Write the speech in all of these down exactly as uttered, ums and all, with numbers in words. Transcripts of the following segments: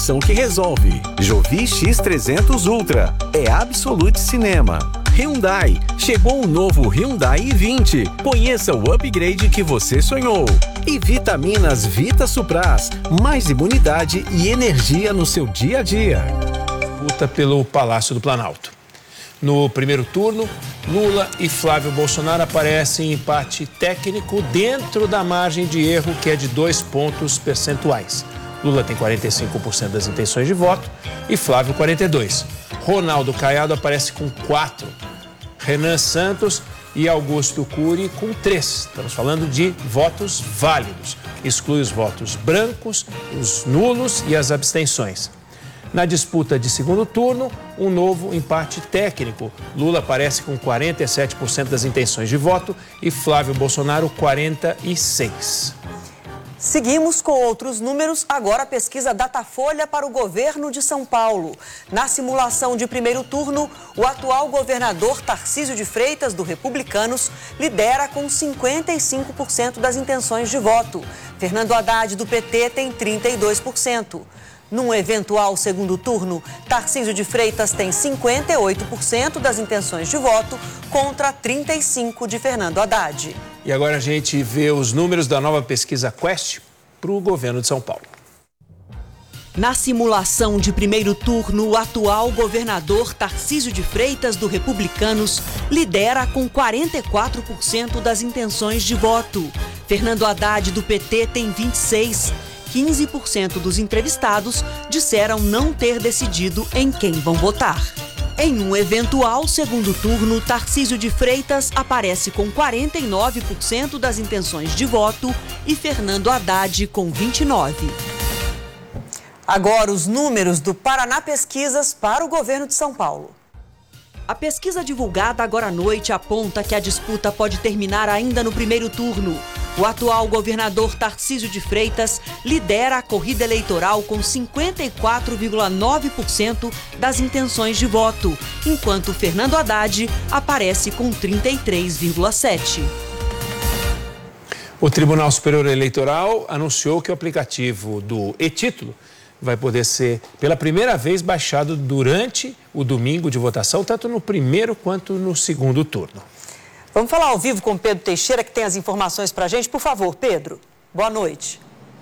Que resolve. Jovi X trezentos Ultra é Absolute Cinema. Hyundai, chegou o novo Hyundai i vinte. Conheça o upgrade que você sonhou. E Vitaminas Vita Supras, mais imunidade e energia no seu dia a dia. Luta pelo Palácio do Planalto. No primeiro turno, Lula e Flávio Bolsonaro aparecem em empate técnico dentro da margem de erro, que é de dois pontos percentuais. Lula tem quarenta e cinco por cento das intenções de voto e Flávio quarenta e dois por cento. Ronaldo Caiado aparece com quatro. Renan Santos e Augusto Cury com três. Estamos falando de votos válidos. Exclui os votos brancos, os nulos e as abstenções. Na disputa de segundo turno, um novo empate técnico. Lula aparece com quarenta e sete por cento das intenções de voto e Flávio Bolsonaro quarenta e seis por cento. Seguimos com outros números, agora a pesquisa Datafolha para o governo de São Paulo. Na simulação de primeiro turno, o atual governador Tarcísio de Freitas, do Republicanos, lidera com cinquenta e cinco por cento das intenções de voto. Fernando Haddad, do P T, tem trinta e dois por cento. Num eventual segundo turno, Tarcísio de Freitas tem cinquenta e oito por cento das intenções de voto contra trinta e cinco por cento de Fernando Haddad. E agora a gente vê os números da nova pesquisa Quest para o governo de São Paulo. Na simulação de primeiro turno, o atual governador Tarcísio de Freitas, do Republicanos, lidera com quarenta e quatro por cento das intenções de voto. Fernando Haddad, do P T, tem vinte e seis por cento. quinze por cento dos entrevistados disseram não ter decidido em quem vão votar. Em um eventual segundo turno, Tarcísio de Freitas aparece com quarenta e nove por cento das intenções de voto e Fernando Haddad com vinte e nove por cento. Agora os números do Paraná Pesquisas para o governo de São Paulo. A pesquisa divulgada agora à noite aponta que a disputa pode terminar ainda no primeiro turno. O atual governador Tarcísio de Freitas lidera a corrida eleitoral com cinquenta e quatro vírgula nove por cento das intenções de voto, enquanto Fernando Haddad aparece com trinta e três vírgula sete por cento. O Tribunal Superior Eleitoral anunciou que o aplicativo do e-Título vai poder ser, pela primeira vez, baixado durante o domingo de votação, tanto no primeiro quanto no segundo turno. Vamos falar ao vivo com o Pedro Teixeira, que tem as informações para a gente. Por favor, Pedro, boa noite.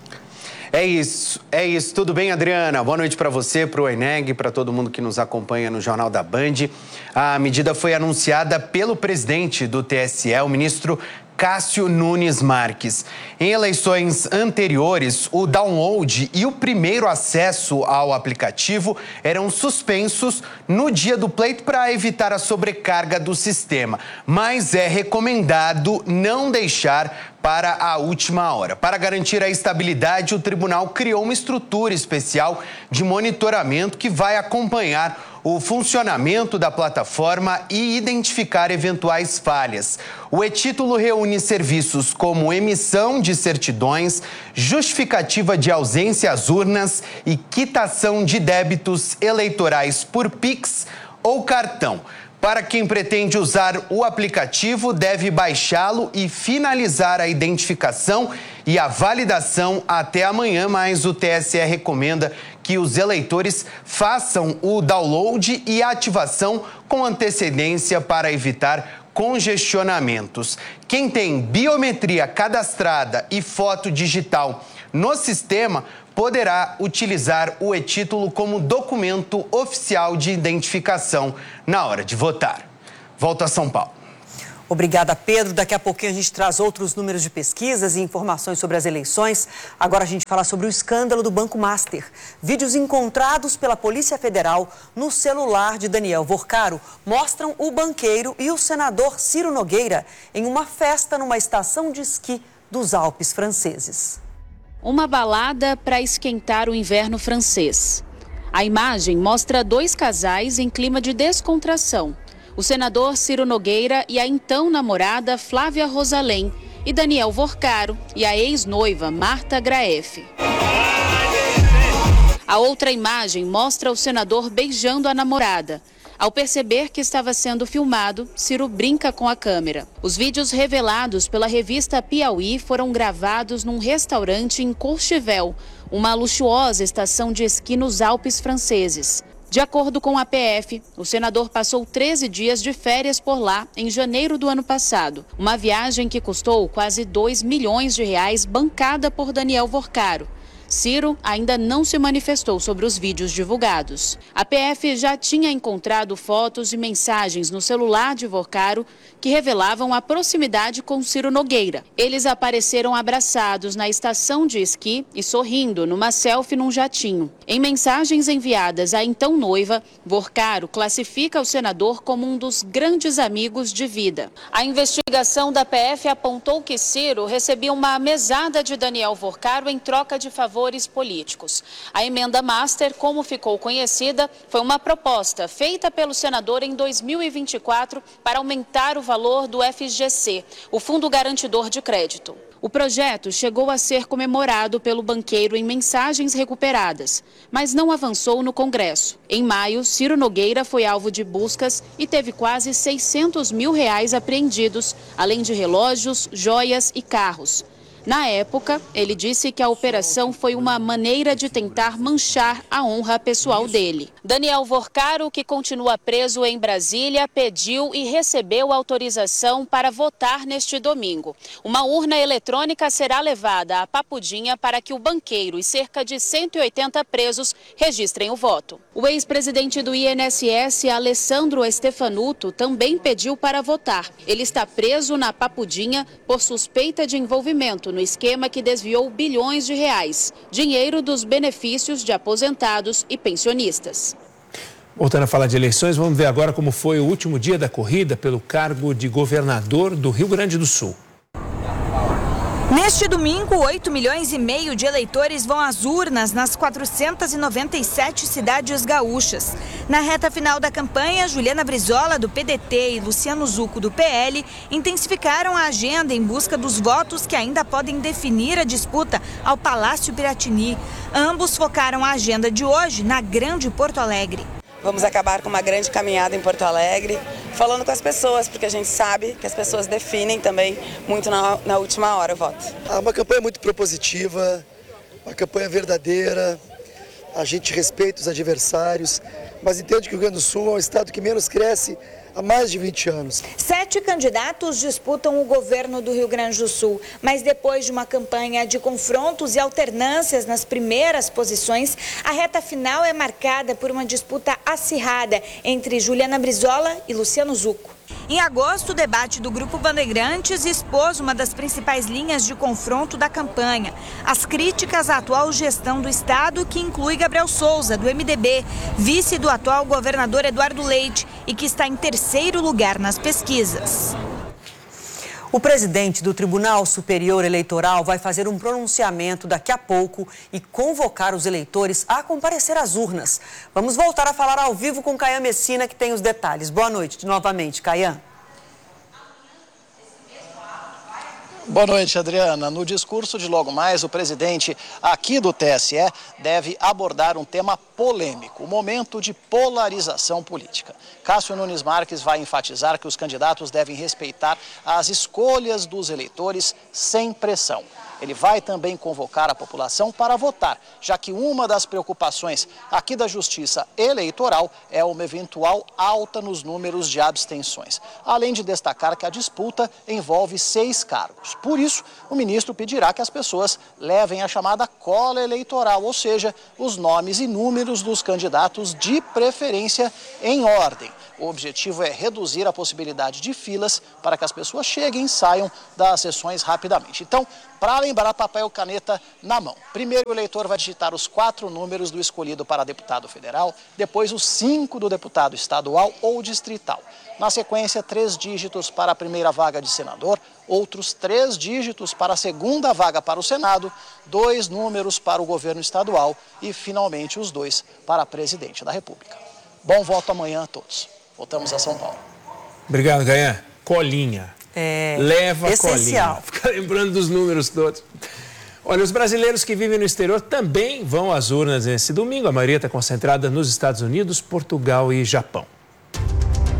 É isso, é isso. Tudo bem, Adriana? Boa noite para você, para o Eneg, para todo mundo que nos acompanha no Jornal da Band. A medida foi anunciada pelo presidente do T S E, o ministro Cássio Nunes Marques. Em eleições anteriores, o download e o primeiro acesso ao aplicativo eram suspensos no dia do pleito para evitar a sobrecarga do sistema. Mas é recomendado não deixar para a última hora. Para garantir a estabilidade, o tribunal criou uma estrutura especial de monitoramento que vai acompanhar o funcionamento da plataforma e identificar eventuais falhas. O e-Título reúne serviços como emissão de certidões, justificativa de ausência às urnas e quitação de débitos eleitorais por Pix ou cartão. Para quem pretende usar o aplicativo, deve baixá-lo e finalizar a identificação e a validação até amanhã, mas o T S E recomenda que os eleitores façam o download e a ativação com antecedência para evitar congestionamentos. Quem tem biometria cadastrada e foto digital no sistema poderá utilizar o e-Título como documento oficial de identificação na hora de votar. Volto a São Paulo. Obrigada, Pedro. Daqui a pouquinho a gente traz outros números de pesquisas e informações sobre as eleições. Agora a gente fala sobre o escândalo do Banco Master. Vídeos encontrados pela Polícia Federal no celular de Daniel Vorcaro mostram o banqueiro e o senador Ciro Nogueira em uma festa numa estação de esqui dos Alpes franceses. Uma balada para esquentar o inverno francês. A imagem mostra dois casais em clima de descontração. O senador Ciro Nogueira e a então namorada Flávia Rosalém, e Daniel Vorcaro e a ex-noiva Marta Graeff. A outra imagem mostra o senador beijando a namorada. Ao perceber que estava sendo filmado, Ciro brinca com a câmera. Os vídeos revelados pela revista Piauí foram gravados num restaurante em Courchevel, uma luxuosa estação de esqui nos Alpes franceses. De acordo com a P F, o senador passou treze dias de férias por lá em janeiro do ano passado. Uma viagem que custou quase dois milhões de reais, bancada por Daniel Vorcaro. Ciro ainda não se manifestou sobre os vídeos divulgados. A P F já tinha encontrado fotos e mensagens no celular de Vorcaro que revelavam a proximidade com Ciro Nogueira. Eles apareceram abraçados na estação de esqui e sorrindo numa selfie num jatinho. Em mensagens enviadas à então noiva, Vorcaro classifica o senador como um dos grandes amigos de vida. A investigação da P F apontou que Ciro recebia uma mesada de Daniel Vorcaro em troca de favores políticos. A emenda master, como ficou conhecida, foi uma proposta feita pelo senador em dois mil e vinte e quatro para aumentar o valor do F G C, o Fundo Garantidor de Crédito. O projeto chegou a ser comemorado pelo banqueiro em mensagens recuperadas, mas não avançou no Congresso. Em maio, Ciro Nogueira foi alvo de buscas e teve quase seiscentos mil reais apreendidos, além de relógios, joias e carros. Na época, ele disse que a operação foi uma maneira de tentar manchar a honra pessoal dele. Daniel Vorcaro, que continua preso em Brasília, pediu e recebeu autorização para votar neste domingo. Uma urna eletrônica será levada à Papudinha para que o banqueiro e cerca de cento e oitenta presos registrem o voto. O ex-presidente do I N S S, Alessandro Stefanuto, também pediu para votar. Ele está preso na Papudinha por suspeita de envolvimento no esquema que desviou bilhões de reais, dinheiro dos benefícios de aposentados e pensionistas. Voltando a falar de eleições, vamos ver agora como foi o último dia da corrida pelo cargo de governador do Rio Grande do Sul. Neste domingo, oito milhões e meio de eleitores vão às urnas nas quatrocentas e noventa e sete cidades gaúchas. Na reta final da campanha, Juliana Brizola, do P D T, e Luciano Zucco, do P L, intensificaram a agenda em busca dos votos que ainda podem definir a disputa ao Palácio Piratini. Ambos focaram a agenda de hoje na Grande Porto Alegre. Vamos acabar com uma grande caminhada em Porto Alegre, falando com as pessoas, porque a gente sabe que as pessoas definem também muito na, na última hora o voto. É uma campanha muito propositiva, uma campanha verdadeira, a gente respeita os adversários, mas entende que o Rio Grande do Sul é um estado que menos cresce há mais de vinte anos. Sete candidatos disputam o governo do Rio Grande do Sul, mas depois de uma campanha de confrontos e alternâncias nas primeiras posições, a reta final é marcada por uma disputa acirrada entre Juliana Brizola e Luciano Zucco. Em agosto, o debate do Grupo Bandeirantes expôs uma das principais linhas de confronto da campanha: as críticas à atual gestão do estado, que inclui Gabriel Souza, do M D B, vice do atual governador Eduardo Leite, e que está em terceiro lugar nas pesquisas. O presidente do Tribunal Superior Eleitoral vai fazer um pronunciamento daqui a pouco e convocar os eleitores a comparecer às urnas. Vamos voltar a falar ao vivo com Caian Messina, que tem os detalhes. Boa noite novamente, Caian. Boa noite, Adriana. No discurso de logo mais, o presidente aqui do T S E deve abordar um tema polêmico, o momento de polarização política. Cássio Nunes Marques vai enfatizar que os candidatos devem respeitar as escolhas dos eleitores sem pressão. Ele vai também convocar a população para votar, já que uma das preocupações aqui da Justiça Eleitoral é uma eventual alta nos números de abstenções. Além de destacar que a disputa envolve seis cargos. Por isso, o ministro pedirá que as pessoas levem a chamada cola eleitoral, ou seja, os nomes e números dos candidatos de preferência em ordem. O objetivo é reduzir a possibilidade de filas para que as pessoas cheguem e saiam das sessões rapidamente. Então, para lembrar, papel e caneta na mão. Primeiro, o eleitor vai digitar os quatro números do escolhido para deputado federal, depois os cinco do deputado estadual ou distrital. Na sequência, três dígitos para a primeira vaga de senador, outros três dígitos para a segunda vaga para o Senado, dois números para o governo estadual e, finalmente, os dois para a presidente da República. Bom voto amanhã a todos. Voltamos a São Paulo. Obrigado, Caian. Colinha. É Leva essencial. Colinha. Fica lembrando dos números todos. Olha, os brasileiros que vivem no exterior também vão às urnas nesse domingo. A maioria está concentrada nos Estados Unidos, Portugal e Japão.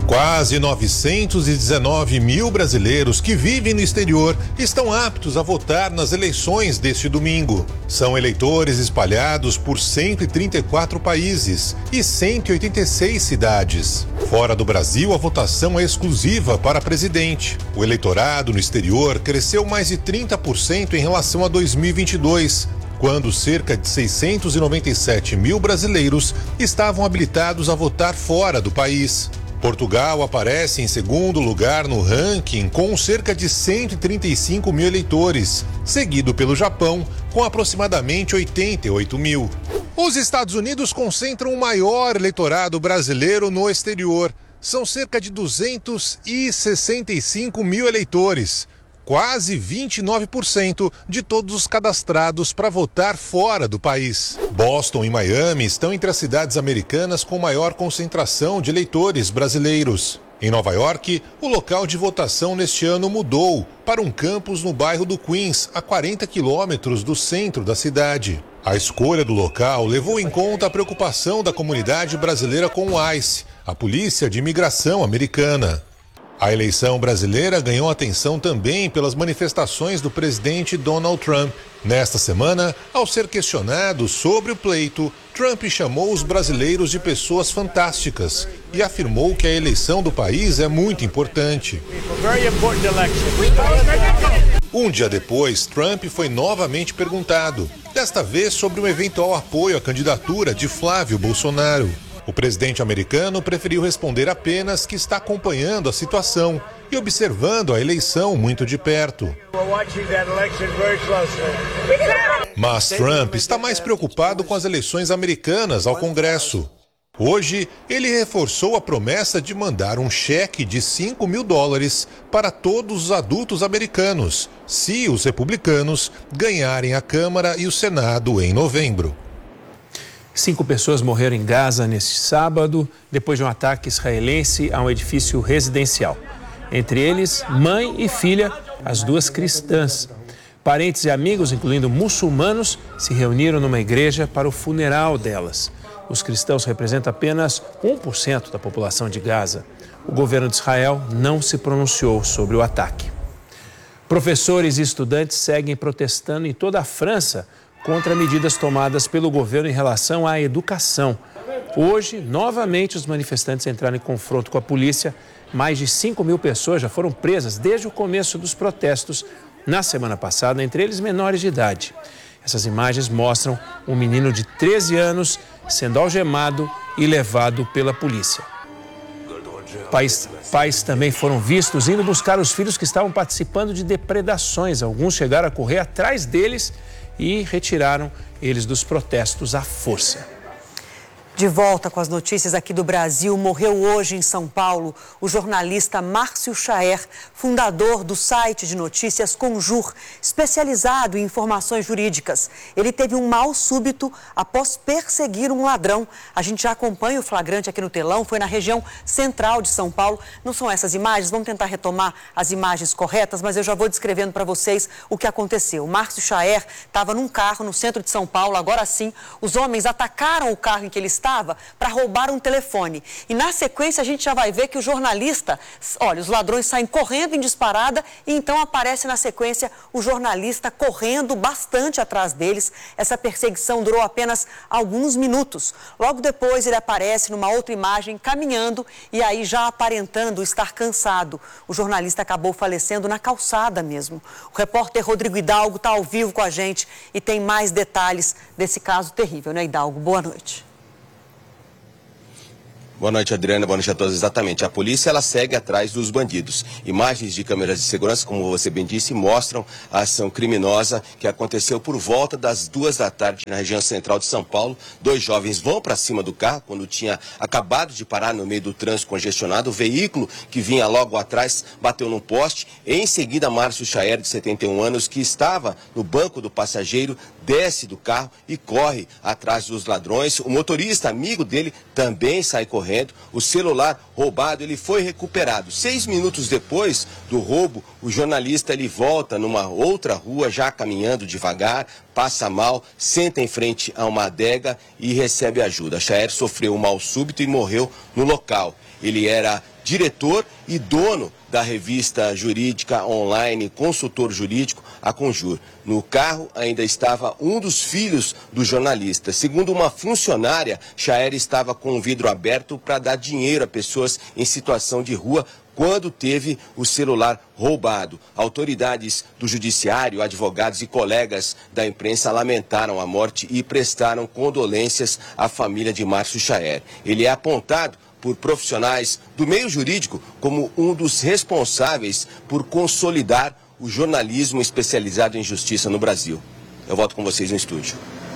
Quase novecentos e dezenove mil brasileiros que vivem no exterior estão aptos a votar nas eleições deste domingo. São eleitores espalhados por cento e trinta e quatro países e cento e oitenta e seis cidades. Fora do Brasil, a votação é exclusiva para presidente. O eleitorado no exterior cresceu mais de trinta por cento em relação a dois mil e vinte e dois. Quando cerca de seiscentos e noventa e sete mil brasileiros estavam habilitados a votar fora do país. Portugal aparece em segundo lugar no ranking com cerca de cento e trinta e cinco mil eleitores, seguido pelo Japão com aproximadamente oitenta e oito mil. Os Estados Unidos concentram o maior eleitorado brasileiro no exterior. São cerca de duzentos e sessenta e cinco mil eleitores, quase vinte e nove por cento de todos os cadastrados para votar fora do país. Boston e Miami estão entre as cidades americanas com maior concentração de eleitores brasileiros. Em Nova York, o local de votação neste ano mudou para um campus no bairro do Queens, a quarenta quilômetros do centro da cidade. A escolha do local levou em conta a preocupação da comunidade brasileira com o ICE, a Polícia de Imigração Americana. A eleição brasileira ganhou atenção também pelas manifestações do presidente Donald Trump. Nesta semana, ao ser questionado sobre o pleito, Trump chamou os brasileiros de pessoas fantásticas e afirmou que a eleição do país é muito importante. Um dia depois, Trump foi novamente perguntado, desta vez sobre um eventual apoio à candidatura de Flávio Bolsonaro. O presidente americano preferiu responder apenas que está acompanhando a situação e observando a eleição muito de perto. Mas Trump está mais preocupado com as eleições americanas ao Congresso. Hoje, ele reforçou a promessa de mandar um cheque de cinco mil dólares para todos os adultos americanos, se os republicanos ganharem a Câmara e o Senado em novembro. Cinco pessoas morreram em Gaza neste sábado, depois de um ataque israelense a um edifício residencial. Entre eles, mãe e filha, as duas cristãs. Parentes e amigos, incluindo muçulmanos, se reuniram numa igreja para o funeral delas. Os cristãos representam apenas um por cento da população de Gaza. O governo de Israel não se pronunciou sobre o ataque. Professores e estudantes seguem protestando em toda a França contra medidas tomadas pelo governo em relação à educação. Hoje, novamente, os manifestantes entraram em confronto com a polícia. Mais de cinco mil pessoas já foram presas desde o começo dos protestos na semana passada, entre eles menores de idade. Essas imagens mostram um menino de treze anos sendo algemado e levado pela polícia. Pais, pais também foram vistos indo buscar os filhos que estavam participando de depredações. Alguns chegaram a correr atrás deles e retiraram eles dos protestos à força. De volta com as notícias aqui do Brasil, morreu hoje em São Paulo o jornalista Márcio Chaer, fundador do site de notícias Conjur, especializado em informações jurídicas. Ele teve um mal súbito após perseguir um ladrão. A gente já acompanha o flagrante aqui no telão, foi na região central de São Paulo. Não são essas imagens, vamos tentar retomar as imagens corretas, mas eu já vou descrevendo para vocês o que aconteceu. O Márcio Chaer estava num carro no centro de São Paulo, agora sim, os homens atacaram o carro em que ele estava para roubar um telefone. E na sequência a gente já vai ver que o jornalista, olha, os ladrões saem correndo em disparada e então aparece na sequência o jornalista correndo bastante atrás deles. Essa perseguição durou apenas alguns minutos. Logo depois ele aparece numa outra imagem caminhando e aí já aparentando estar cansado. O jornalista acabou falecendo na calçada mesmo. O repórter Rodrigo Hidalgo está ao vivo com a gente e tem mais detalhes desse caso terrível, né, Hidalgo? Boa noite. Boa noite, Adriana. Boa noite a todos. Exatamente. A polícia, ela segue atrás dos bandidos. Imagens de câmeras de segurança, como você bem disse, mostram a ação criminosa que aconteceu por volta das duas da tarde na região central de São Paulo. Dois jovens vão para cima do carro quando tinha acabado de parar no meio do trânsito congestionado. O veículo que vinha logo atrás bateu num poste. Em seguida, Márcio Chaer, de setenta e um anos, que estava no banco do passageiro, desce do carro e corre atrás dos ladrões. O motorista, amigo dele, também sai correndo correndo. O celular roubado ele foi recuperado. Seis minutos depois do roubo, o jornalista ele volta numa outra rua, já caminhando devagar, passa mal, senta em frente a uma adega e recebe ajuda. Chaer sofreu um mal súbito e morreu no local. Ele era diretor e dono da revista jurídica online, consultor jurídico, a Conjur. No carro ainda estava um dos filhos do jornalista. Segundo uma funcionária, Chaer estava com o vidro aberto para dar dinheiro a pessoas em situação de rua quando teve o celular roubado. Autoridades do judiciário, advogados e colegas da imprensa lamentaram a morte e prestaram condolências à família de Márcio Chaer. Ele é apontado por profissionais do meio jurídico como um dos responsáveis por consolidar o jornalismo especializado em justiça no Brasil. Eu volto com vocês no estúdio.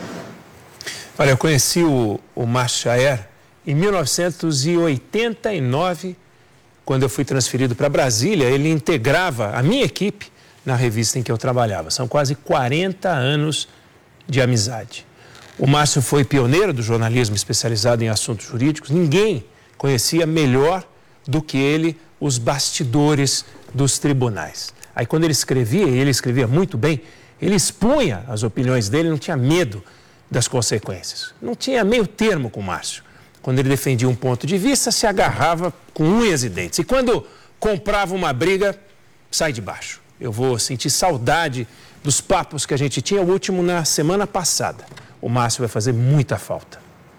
Olha, eu conheci o, o Márcio Chaer em mil novecentos e oitenta e nove, quando eu fui transferido para Brasília. Ele integrava a minha equipe na revista em que eu trabalhava. São quase quarenta anos de amizade. O Márcio foi pioneiro do jornalismo especializado em assuntos jurídicos. Ninguém conhecia melhor do que ele os bastidores dos tribunais. Aí quando ele escrevia, e ele escrevia muito bem, ele expunha as opiniões dele, não tinha medo das consequências. Não tinha meio termo com o Márcio. Quando ele defendia um ponto de vista, se agarrava com unhas e dentes. E quando comprava uma briga, sai de baixo. Eu vou sentir saudade dos papos que a gente tinha, o último na semana passada. O Márcio vai fazer muita falta.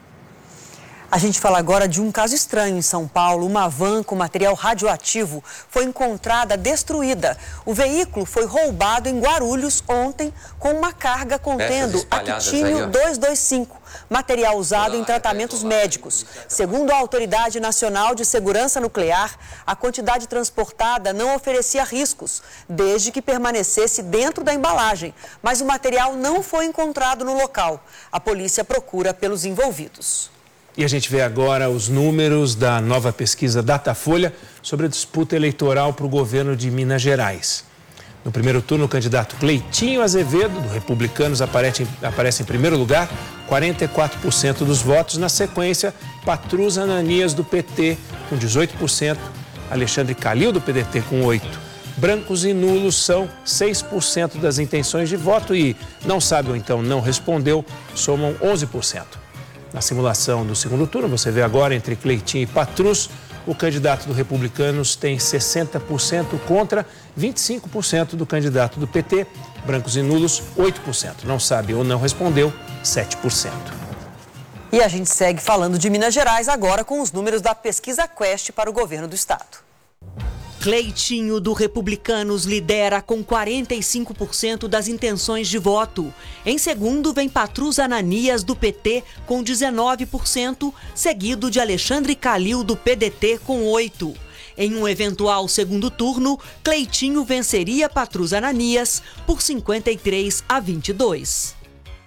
A gente fala agora de um caso estranho em São Paulo. Uma van com material radioativo foi encontrada destruída. O veículo foi roubado em Guarulhos ontem com uma carga contendo actínio duzentos e vinte e cinco, material usado em tratamentos médicos. Segundo a Autoridade Nacional de Segurança Nuclear, a quantidade transportada não oferecia riscos, desde que permanecesse dentro da embalagem. Mas o material não foi encontrado no local. A polícia procura pelos envolvidos. E a gente vê agora os números da nova pesquisa Datafolha sobre a disputa eleitoral para o governo de Minas Gerais. No primeiro turno, o candidato Cleitinho Azevedo, do Republicanos, aparece, aparece em primeiro lugar, quarenta e quatro por cento dos votos. Na sequência, Patrus Ananias, do P T, com dezoito por cento. Alexandre Calil, do P D T, com oito por cento. Brancos e nulos são seis por cento das intenções de voto e não sabe ou então não respondeu, somam onze por cento. Na simulação do segundo turno, você vê agora entre Cleitinho e Patrus, o candidato do Republicanos tem sessenta por cento contra vinte e cinco por cento do candidato do P T, brancos e nulos oito por cento. Não sabe ou não respondeu, sete por cento. E a gente segue falando de Minas Gerais agora com os números da pesquisa Quest para o governo do estado. Cleitinho, do Republicanos, lidera com quarenta e cinco por cento das intenções de voto. Em segundo, vem Patrus Ananias, do P T, com dezenove por cento, seguido de Alexandre Calil, do P D T, com oito por cento. Em um eventual segundo turno, Cleitinho venceria Patrus Ananias por cinquenta e três a vinte e dois.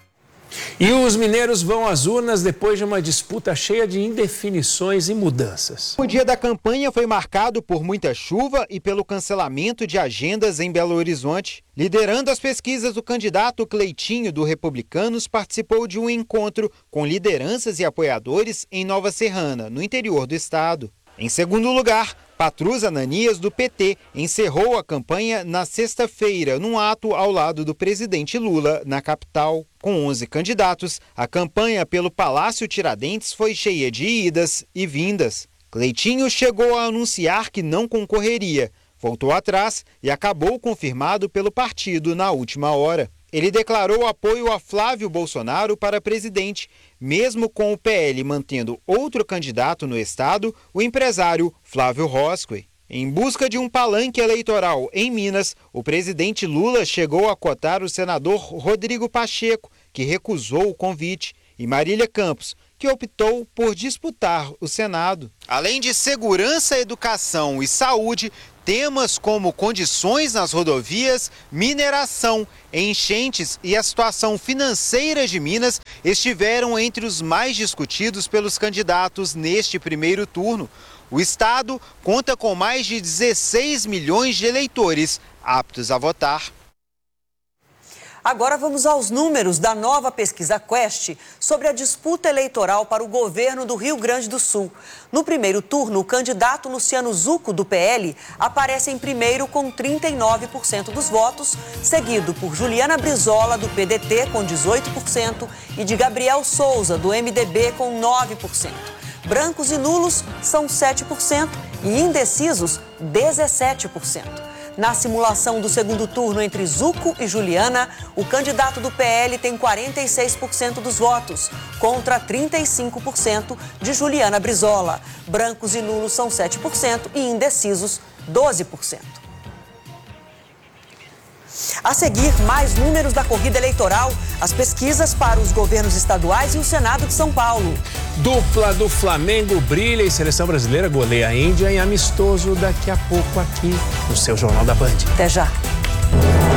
E os mineiros vão às urnas depois de uma disputa cheia de indefinições e mudanças. O dia da campanha foi marcado por muita chuva e pelo cancelamento de agendas em Belo Horizonte. Liderando as pesquisas, o candidato Cleitinho, do Republicanos, participou de um encontro com lideranças e apoiadores em Nova Serrana, no interior do estado. Em segundo lugar, Patrus Ananias, do P T, encerrou a campanha na sexta-feira, num ato ao lado do presidente Lula, na capital. Com onze candidatos, a campanha pelo Palácio Tiradentes foi cheia de idas e vindas. Cleitinho chegou a anunciar que não concorreria, voltou atrás e acabou confirmado pelo partido na última hora. Ele declarou apoio a Flávio Bolsonaro para presidente, mesmo com o P L mantendo outro candidato no estado, o empresário Flávio Roscoe. Em busca de um palanque eleitoral em Minas, o presidente Lula chegou a cotar o senador Rodrigo Pacheco, que recusou o convite, e Marília Campos, que optou por disputar o Senado. Além de segurança, educação e saúde, temas como condições nas rodovias, mineração, enchentes e a situação financeira de Minas estiveram entre os mais discutidos pelos candidatos neste primeiro turno. O estado conta com mais de dezesseis milhões de eleitores aptos a votar. Agora vamos aos números da nova pesquisa Quest sobre a disputa eleitoral para o governo do Rio Grande do Sul. No primeiro turno, o candidato Luciano Zucco, do P L, aparece em primeiro com trinta e nove por cento dos votos, seguido por Juliana Brizola, do P D T, com dezoito por cento, e de Gabriel Souza, do M D B, com nove por cento. Brancos e nulos são sete por cento e indecisos, dezessete por cento. Na simulação do segundo turno entre Zucco e Juliana, o candidato do P L tem quarenta e seis por cento dos votos, contra trinta e cinco por cento de Juliana Brizola. Brancos e nulos são sete por cento e indecisos, doze por cento. A seguir, mais números da corrida eleitoral, as pesquisas para os governos estaduais e o Senado de São Paulo. Dupla do Flamengo brilha e seleção brasileira goleia a Índia em amistoso daqui a pouco aqui no seu Jornal da Band. Até já.